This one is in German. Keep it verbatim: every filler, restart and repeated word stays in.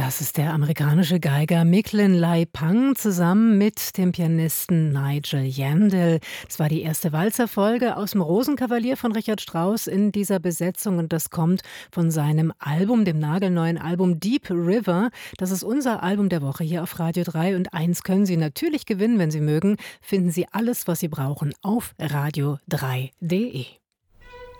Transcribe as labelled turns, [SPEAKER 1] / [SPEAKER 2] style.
[SPEAKER 1] Das ist der amerikanische Geiger Micklin Lai Pang zusammen mit dem Pianisten Nigel Yandell. Das war die erste Walzerfolge aus dem Rosenkavalier von Richard Strauss in dieser Besetzung und das kommt von seinem Album, dem nagelneuen Album Deep River. Das ist unser Album der Woche hier auf Radio drei und eins können Sie natürlich gewinnen, wenn Sie mögen. Finden Sie alles, was Sie brauchen auf radio drei punkt de.